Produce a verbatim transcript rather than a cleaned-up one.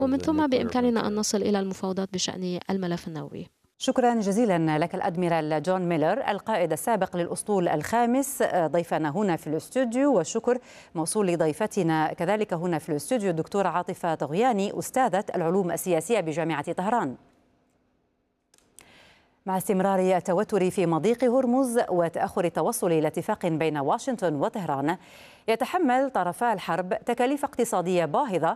ومن ثم بإمكاننا أن نصل إلى المفاوضات بشأن الملف النووي. شكرا جزيلا لك الأدميرال جون ميلر القائد السابق للأسطول الخامس ضيفنا هنا في الاستوديو، والشكر موصول لضيفتنا كذلك هنا في الاستوديو الدكتورة عاطفة طغياني أستاذة العلوم السياسية بجامعة طهران. مع استمرار التوتر في مضيق هرمز وتأخر التوصل إلى اتفاق بين واشنطن وطهران، يتحمل طرفا الحرب تكاليف اقتصادية باهظة